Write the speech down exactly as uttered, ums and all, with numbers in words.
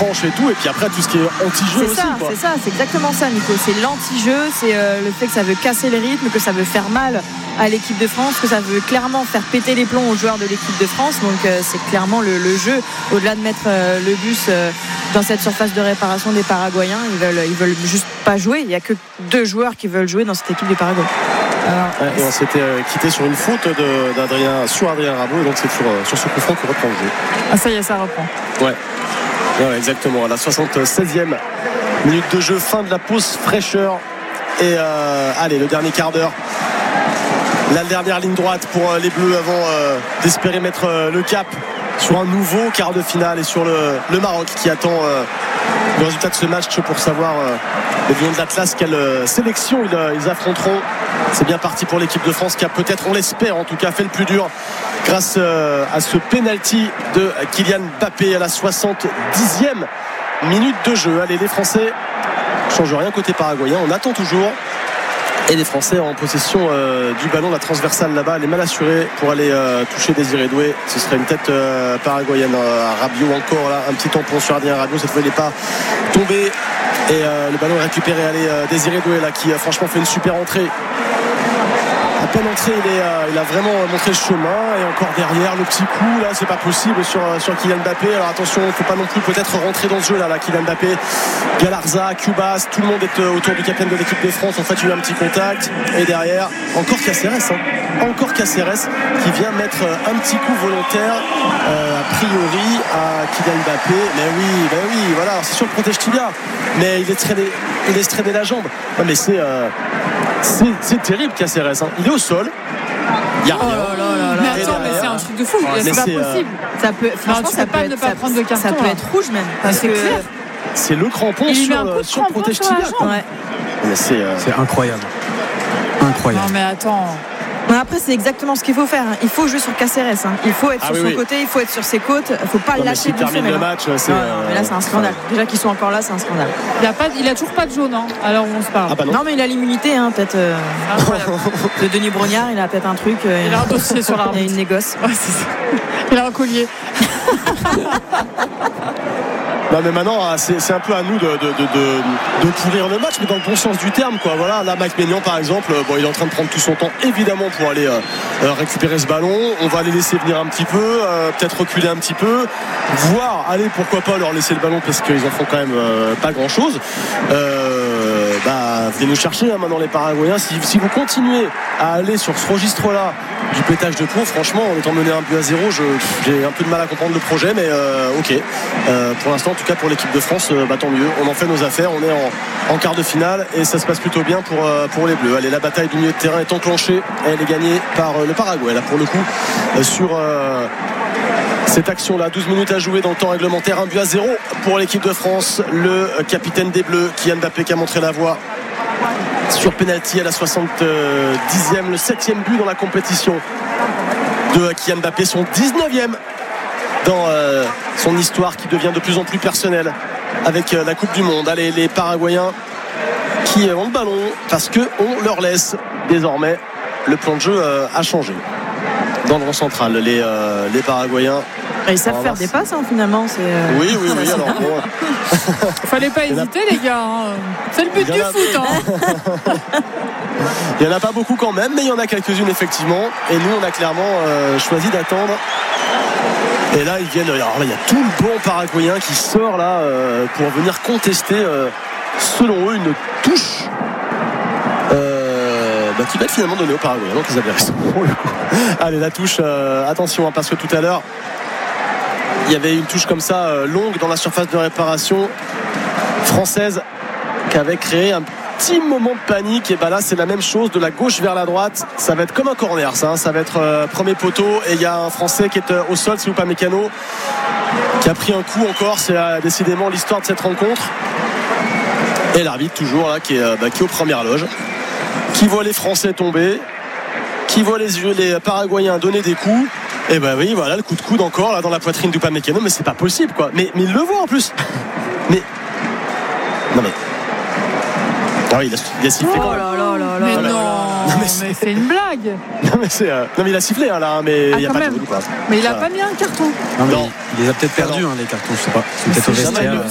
franche et tout, et puis après tout ce qui est anti-jeu c'est aussi. Ça, quoi. C'est ça, c'est exactement ça, Nico. C'est l'anti-jeu, c'est euh, le fait que ça veut casser les rythmes, que ça veut faire mal à l'équipe de France, que ça veut clairement faire péter les plombs aux joueurs de l'équipe de France. Donc euh, c'est clairement le, le jeu. Au-delà de mettre euh, le bus euh, dans cette surface de réparation des Paraguayens, ils veulent, ils veulent juste pas jouer. Il n'y a que deux joueurs qui veulent jouer dans cette équipe du Paraguay. Alors, ouais, et on s'était euh, quitté sur une faute de, d'Adrien, sur Adrien Rabault, et donc c'est sur, sur ce coup franc qu'on reprend le jeu. Ah ça y est, ça reprend. Ouais, ouais exactement. À la soixante-seizième minute de jeu, fin de la pause fraîcheur. Et euh, allez, le dernier quart d'heure. La dernière ligne droite pour euh, les Bleus avant euh, d'espérer mettre euh, le cap sur un nouveau quart de finale et sur le, le Maroc qui attend euh, le résultat de ce match pour savoir euh, les Lions de l'Atlas quelle euh, sélection ils, euh, ils affronteront. C'est bien parti pour l'équipe de France qui a peut-être, on l'espère en tout cas, fait le plus dur grâce euh, à ce penalty de Kylian Mbappé à la soixante-dixième minute de jeu. Allez, les Français ne changent rien côté paraguayen, on attend toujours. Et les Français en possession euh, du ballon, la transversale là-bas, elle est mal assurée pour aller euh, toucher Désiré Doué. Ce serait une tête euh, paraguayenne. euh, Rabiot encore là, un petit tampon sur Adrien Rabiot, cette fois il n'est pas tombé et euh, le ballon est récupéré. Allez, euh, Désiré Doué là qui a franchement fait une super entrée. À peine entré, il, est, euh, il a vraiment montré le chemin. Et encore derrière, le petit coup, là, c'est pas possible sur, sur Kylian Mbappé. Alors attention, il ne faut pas non plus peut-être rentrer dans ce jeu là, là Kylian Mbappé, Galarza, Cubas, tout le monde est euh, autour du capitaine de l'équipe de France. En fait, il y a eu un petit contact. Et derrière, encore Caceres, hein, encore Caceres qui vient mettre un petit coup volontaire, euh, a priori, à Kylian Mbappé. Mais oui, ben oui, voilà, c'est sûr le protège tibia. Mais il est traîné, il est traîné la jambe. Non, mais c'est. Euh, C'est, c'est terrible Caceres, hein. Il est au sol, il n'y a rien. Oh là là là. Mais attends, mais c'est un truc de fou, c'est pas possible. Euh... Ça peut, franchement, ça peut, être, pas ça, prendre de carton, ça peut être rouge même. Parce c'est que clair. C'est le crampon il sur, le, sur le protège tibia. Ouais. C'est, euh... c'est incroyable. Incroyable. Non mais attends. Après, c'est exactement ce qu'il faut faire. Il faut jouer sur Caceres. Hein. Il faut être ah, sur oui, son oui. côté, il faut être sur ses côtes. Il ne faut pas non, le lâcher. Si termine le match, c'est. Non, non, mais là, c'est un scandale. Déjà qu'ils sont encore là, c'est un scandale. Il a pas, il a toujours pas de jaune, hein, alors on se parle. Ah bah non. non, mais il a l'immunité, hein, peut-être. Euh, de Denis Brognard, il a peut-être un truc. Euh, il a un dossier sur l'arbitre. Il y a une négoce. Ouais, c'est ça. Il a un collier. Non mais maintenant c'est, c'est un peu à nous de, de, de, de, de pourrir le match, mais dans le bon sens du terme quoi. Voilà, là Mike Maignan par exemple, bon, il est en train de prendre tout son temps évidemment pour aller euh, récupérer ce ballon. On va les laisser venir un petit peu, euh, peut-être reculer un petit peu, voire allez pourquoi pas leur laisser le ballon parce qu'ils en font quand même euh, pas grand chose. Euh, bah venez nous chercher hein, maintenant les Paraguayens. Si, si vous continuez à aller sur ce registre-là du pétage de plomb, franchement en étant mené un but à zéro, je, j'ai un peu de mal à comprendre le projet, mais euh, ok. Euh, pour l'instant, en tout cas pour l'équipe de France, euh, bah, tant mieux. On en fait nos affaires, on est en, en quart de finale et ça se passe plutôt bien pour, euh, pour les Bleus. Allez, la bataille du milieu de terrain est enclenchée et elle est gagnée par euh, le Paraguay. Là, pour le coup, euh, sur euh, cette action-là, douze minutes à jouer dans le temps réglementaire, un but à zéro pour l'équipe de France. Le capitaine des Bleus, Kylian Mbappé, qui a montré la voie sur penalty à la soixante-dixième, le septième but dans la compétition de Kylian Mbappé, son dix-neuvième dans euh, son histoire qui devient de plus en plus personnelle avec euh, la Coupe du Monde. Allez, les Paraguayens qui ont le ballon parce qu'on leur laisse désormais. Le plan de jeu euh, a changé dans le rond central. Les, euh, les Paraguayens ils savent faire des passes hein, finalement c'est euh... oui oui oui alors bon. Fallait pas hésiter les gars hein. C'est le but du a... foot hein. Il n'y en a pas beaucoup quand même, mais il y en a quelques-unes effectivement et nous on a clairement euh, choisi d'attendre. Et là ils viennent, alors là il y a tout le banc paraguayen qui sort là euh, pour venir contester euh, selon eux une touche euh, bah, qui va être finalement donnée aux Paraguayens, donc ils avaient raison. Allez la touche, euh, attention hein, parce que tout à l'heure il y avait une touche comme ça euh, longue dans la surface de réparation française qui avait créé un petit moment de panique. Et bah là c'est la même chose, de la gauche vers la droite, ça va être comme un corner ça, hein. Ça va être euh, premier poteau et il y a un Français qui est euh, au sol, c'est Upamecano qui a pris un coup encore. C'est euh, décidément l'histoire de cette rencontre et l'arbitre toujours là qui est, euh, bah, qui est aux premières loges, qui voit les Français tomber, qui voit les, les Paraguayens donner des coups. Et ben bah oui, voilà le coup de coude encore là dans la poitrine d'Upamecano, mais c'est pas possible quoi. Mais, mais il le voit en plus. Mais non mais ah oui, il a, il a sifflé oh quand même. Là là là là. Mais non, non, non mais, c'est... mais c'est une blague. Non mais c'est euh... non mais il a sifflé hein, là, mais il ah, y a pas même. de coup, quoi. Mais il a voilà. Pas mis un carton. Non mais non. Il, il les a peut-être perdus hein, les cartons, je sais pas. C'est peut-être au vestiaire.